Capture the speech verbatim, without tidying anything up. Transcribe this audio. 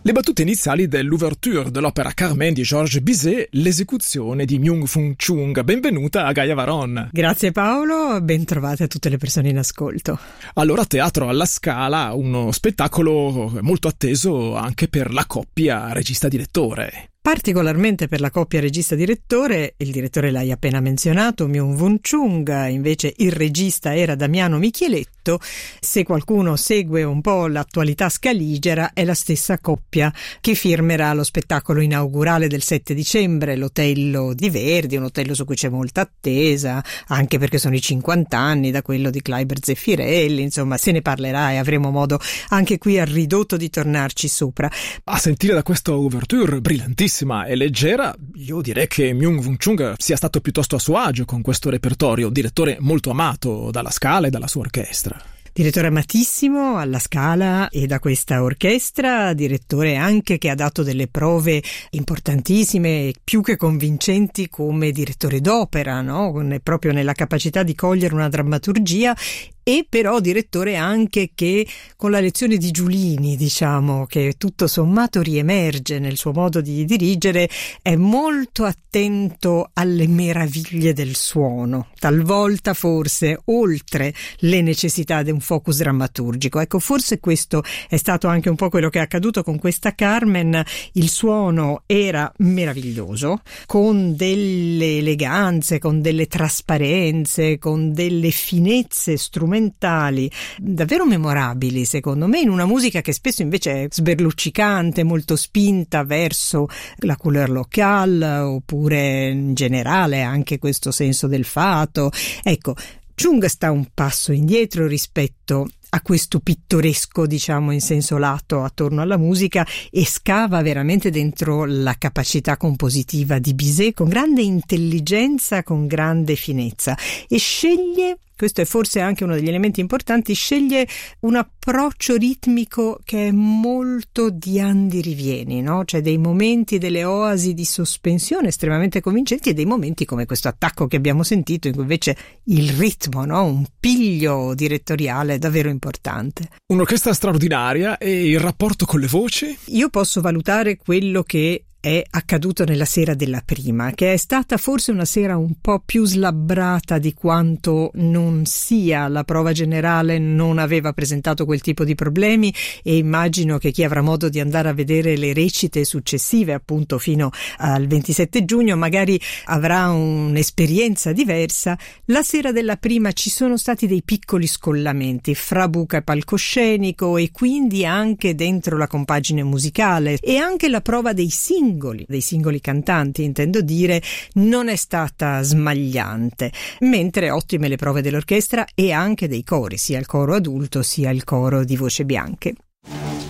Le battute iniziali dell'ouverture dell'opera Carmen di Georges Bizet, l'esecuzione di Myung-Whun Chung. Benvenuta a Gaia Varon. Grazie Paolo, ben trovate a tutte le persone in ascolto. Allora, Teatro alla Scala, uno spettacolo molto atteso anche per la coppia regista-direttore. Particolarmente per la coppia regista-direttore, il direttore l'hai appena menzionato, Myung-Whun Chung, invece il regista era Damiano Micheletto. Se qualcuno segue un po' l'attualità scaligera, è la stessa coppia che firmerà lo spettacolo inaugurale del sette dicembre, l'Otello di Verdi, un Otello su cui c'è molta attesa, anche perché sono i cinquanta anni da quello di Kleiber Zeffirelli, insomma se ne parlerà e avremo modo anche qui a ridotto di tornarci sopra. A sentire da questa ouverture brillantissima e leggera, io direi che Myung-Whun Chung sia stato piuttosto a suo agio con questo repertorio, direttore molto amato dalla Scala e dalla sua orchestra. Direttore amatissimo alla Scala e da questa orchestra, direttore anche che ha dato delle prove importantissime, più che convincenti come direttore d'opera, no? Proprio nella capacità di cogliere una drammaturgia, e però direttore anche che con la lezione di Giulini, diciamo, che tutto sommato riemerge nel suo modo di dirigere, è molto attento alle meraviglie del suono, talvolta forse oltre le necessità di un focus drammaturgico. Ecco, forse questo è stato anche un po' quello che è accaduto con questa Carmen. Il suono era meraviglioso, con delle eleganze, con delle trasparenze, con delle finezze strumentali davvero memorabili, secondo me, in una musica che spesso invece è sberluccicante, molto spinta verso la couleur locale, oppure in generale anche questo senso del fato. Ecco, Chung sta un passo indietro rispetto a questo pittoresco, diciamo, in senso lato attorno alla musica, e scava veramente dentro la capacità compositiva di Bizet con grande intelligenza, con grande finezza, e sceglie, questo è forse anche uno degli elementi importanti, sceglie un approccio ritmico che è molto di Andy Rivieni, no? Cioè dei momenti, delle oasi di sospensione estremamente convincenti, e dei momenti come questo attacco che abbiamo sentito in cui invece il ritmo, no? Un piglio direttoriale davvero importante. Un'orchestra straordinaria, e il rapporto con le voci? Io posso valutare quello che è accaduto nella sera della prima, che è stata forse una sera un po' più slabbrata di quanto non sia. La prova generale non aveva presentato quel tipo di problemi, e immagino che chi avrà modo di andare a vedere le recite successive, appunto fino al ventisette giugno, magari avrà un'esperienza diversa. La sera della prima ci sono stati dei piccoli scollamenti fra buca e palcoscenico, e quindi anche dentro la compagine musicale, e anche la prova dei singoli dei singoli cantanti, intendo dire, non è stata smagliante, mentre ottime le prove dell'orchestra e anche dei cori, sia il coro adulto sia il coro di voci bianche.